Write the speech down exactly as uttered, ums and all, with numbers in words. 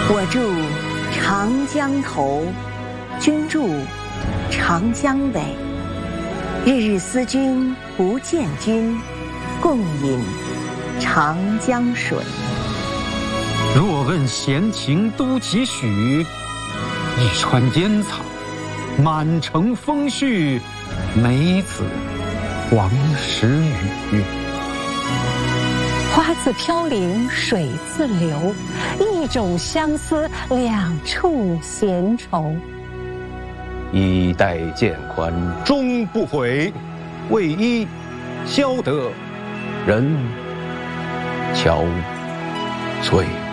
我住长江头，君住长江尾。日日思君不见君，共饮长江水。 若问闲情都几许？一川烟草，满城风絮，梅子黄时雨。 花自飘零水自流，一种相思，两处闲愁。 衣带渐宽终不悔，为伊消得人憔悴。